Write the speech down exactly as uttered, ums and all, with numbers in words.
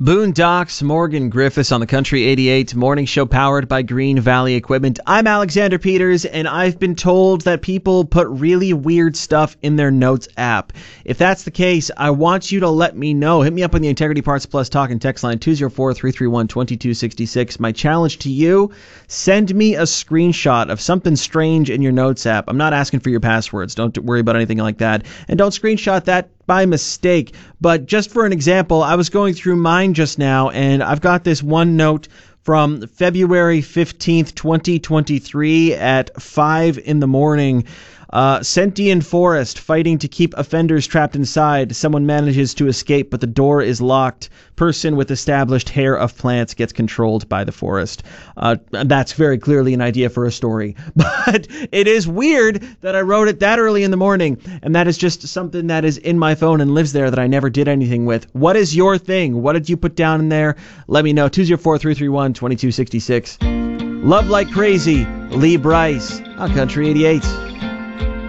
Boondocks, Morgan Griffiths on the Country eighty-eight morning show powered by Green Valley Equipment. I'm Alexander Peters, and I've been told that people put really weird stuff in their Notes app. If that's the case, I want you to let me know. Hit me up on the Integrity Parts Plus talk and text line two oh four, three three one, two two six six. My challenge to you, send me a screenshot of something strange in your Notes app. I'm not asking for your passwords. Don't worry about anything like that. And don't screenshot that by mistake. But just for an example, I was going through mine just now, and I've got this one note from February fifteenth, twenty twenty-three at five in the morning. Uh, Sentient forest fighting to keep offenders trapped inside. Someone manages to escape, but the door is locked. Person with established hair of plants gets controlled by the forest. Uh, that's very clearly an idea for a story. But it is weird that I wrote it that early in the morning, and that is just something that is in my phone and lives there that I never did anything with. What is your thing? What did you put down in there? Let me know. two oh four, three three one, two two six six. Love Like Crazy, Lee Brice on Country eighty-eight.